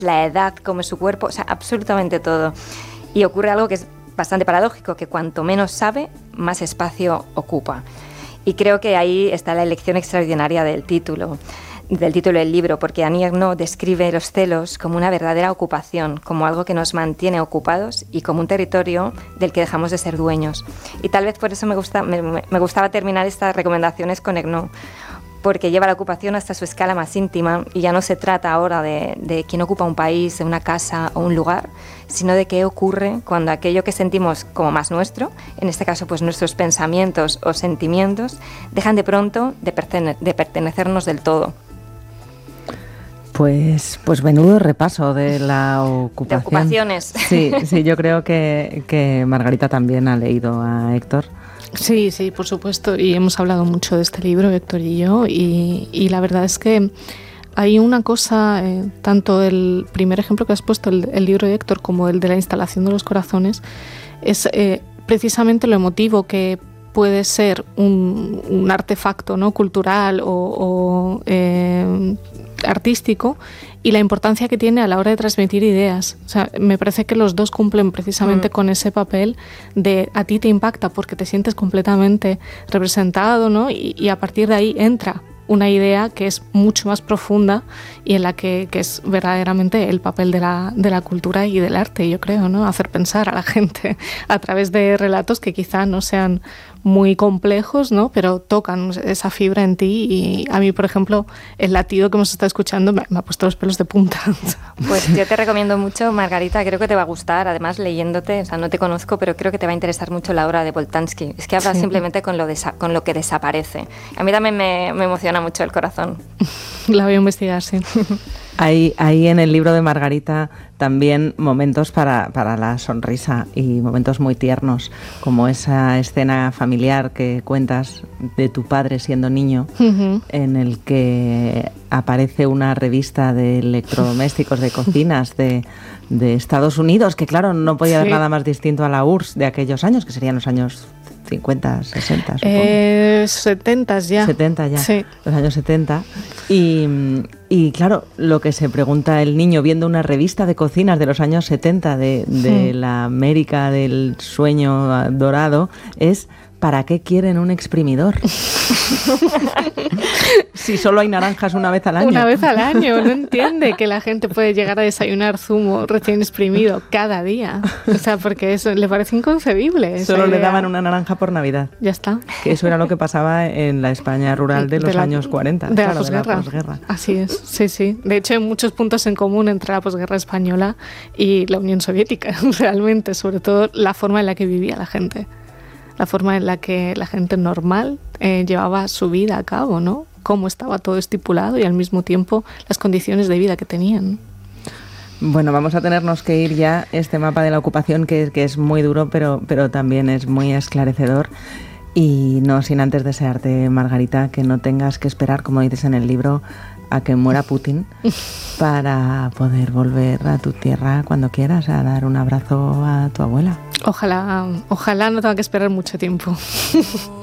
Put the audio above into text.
la edad, cómo es su cuerpo, o sea, absolutamente todo. Y ocurre algo que es bastante paradójico, que cuanto menos sabe, más espacio ocupa. Y creo que ahí está la elección extraordinaria del título del libro, porque Annie Ernaux describe los celos como una verdadera ocupación, como algo que nos mantiene ocupados y como un territorio del que dejamos de ser dueños. Y tal vez por eso me gustaba terminar estas recomendaciones con Ernaux, porque lleva la ocupación hasta su escala más íntima y ya no se trata ahora de quién ocupa un país, de una casa o un lugar, sino de qué ocurre cuando aquello que sentimos como más nuestro, en este caso pues nuestros pensamientos o sentimientos, dejan de pronto de pertenecernos del todo. Pues menudo repaso de la ocupación. De ocupaciones. Sí, yo creo que Margarita también ha leído a Héctor. Sí, por supuesto, y hemos hablado mucho de este libro, Héctor y yo, y la verdad es que hay una cosa, tanto el primer ejemplo que has puesto, el libro de Héctor, como el de la instalación de los corazones, es precisamente lo emotivo que puede ser un artefacto, ¿no?, cultural o artístico, y la importancia que tiene a la hora de transmitir ideas. O sea, me parece que los dos cumplen precisamente con ese papel de a ti te impacta porque te sientes completamente representado, ¿no? Y a partir de ahí entra una idea que es mucho más profunda y en la que es verdaderamente el papel de la cultura y del arte, yo creo, ¿no? Hacer pensar a la gente a través de relatos que quizá no sean muy complejos, ¿no?, pero tocan esa fibra en ti. Y a mí, por ejemplo, el latido que hemos estado escuchando me ha puesto los pelos de punta. Pues yo te recomiendo mucho, Margarita, creo que te va a gustar, además leyéndote, o sea, no te conozco, pero creo que te va a interesar mucho la obra de Boltanski. Es que habla simplemente con lo que desaparece. A mí también me emociona mucho el corazón. La voy a investigar, sí. Hay en el libro de Margarita también momentos para la sonrisa y momentos muy tiernos, como esa escena familiar que cuentas de tu padre siendo niño, en el que aparece una revista de electrodomésticos, de cocinas de Estados Unidos, que claro, no podía haber nada más distinto a la URSS de aquellos años, que serían los años 50, 60, supongo. 70 ya. 70 ya, sí. Los años 70. Y claro, lo que se pregunta el niño viendo una revista de cocinas de los años 70 de la América del sueño dorado es: ¿para qué quieren un exprimidor? Si solo hay naranjas una vez al año. Una vez al año, no entiende que la gente puede llegar a desayunar zumo recién exprimido cada día. O sea, porque eso le parece inconcebible. Solo le daban una naranja por Navidad. Ya está. Que eso era lo que pasaba en la España rural de los años 40. De la posguerra. Así es, sí. De hecho, hay muchos puntos en común entre la posguerra española y la Unión Soviética, realmente, sobre todo la forma en la que vivía la gente. La forma en la que la gente normal llevaba su vida a cabo, ¿no? Cómo estaba todo estipulado y al mismo tiempo las condiciones de vida que tenían. Bueno, vamos a tenernos que ir ya. Este mapa de la ocupación que es muy duro, pero también es muy esclarecedor. Y no sin antes desearte, Margarita, que no tengas que esperar, como dices en el libro, a que muera Putin para poder volver a tu tierra cuando quieras, a dar un abrazo a tu abuela. Ojalá no tenga que esperar mucho tiempo.